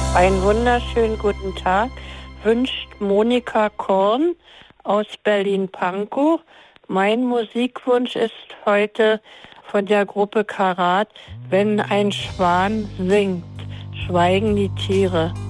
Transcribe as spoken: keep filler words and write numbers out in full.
Einen wunderschönen guten Tag wünscht Monika Korn aus Berlin-Pankow. Mein Musikwunsch ist heute von der Gruppe Karat, wenn ein Schwan singt, schweigen die Tiere.